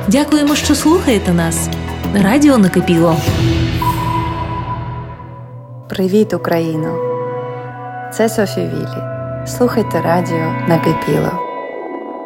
Дякуємо, що слухаєте нас. Радіо Накипіло. Привіт, Україно! Це Софі Віллі. Слухайте радіо Накипіло.